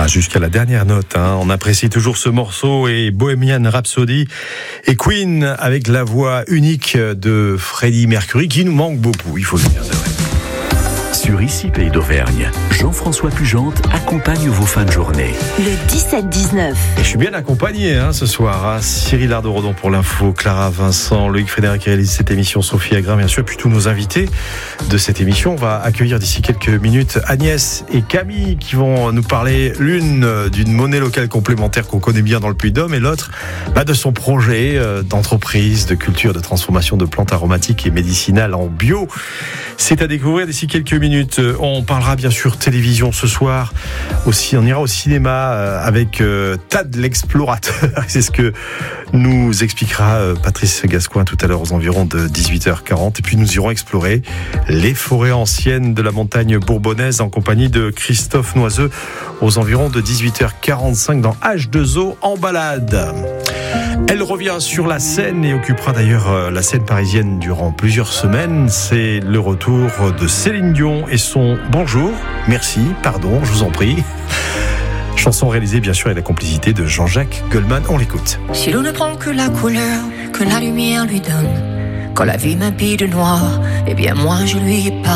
Jusqu'à la dernière note, on apprécie toujours ce morceau et Bohemian Rhapsody et Queen avec la voix unique de Freddie Mercury qui nous manque beaucoup, il faut le dire, c'est vrai. Sur Ici Pays d'Auvergne, Jean-François Pugente accompagne vos fins de journée. Le 17-19. Et je suis bien accompagné ce soir. Cyril Ardo-Rodon pour l'info, Clara Vincent, Loïc Frédéric qui réalise cette émission, Sophie Agrain bien sûr, puis tous nos invités de cette émission. On va accueillir d'ici quelques minutes Agnès et Camille qui vont nous parler l'une d'une monnaie locale complémentaire qu'on connaît bien dans le Puy-de-Dôme et l'autre de son projet d'entreprise, de culture, de transformation de plantes aromatiques et médicinales en bio. C'est à découvrir d'ici quelques minutes. On parlera bien sûr télévision ce soir. Aussi, on ira au cinéma avec Tad l'explorateur. C'est ce que nous expliquera Patrice Gascoin tout à l'heure aux environs de 18h40. Et puis nous irons explorer les forêts anciennes de la montagne bourbonnaise en compagnie de Christophe Noiseux aux environs de 18h45 dans H2O en balade. Elle revient sur la scène et occupera d'ailleurs la scène parisienne durant plusieurs semaines. C'est le retour de Céline Dion et son Bonjour, merci, pardon, je vous en prie. Chanson réalisée bien sûr avec la complicité de Jean-Jacques Goldman. On l'écoute. Si l'on ne prend que la couleur que la lumière lui donne, quand la vie m'habille de noir, eh bien moi je lui pardonne.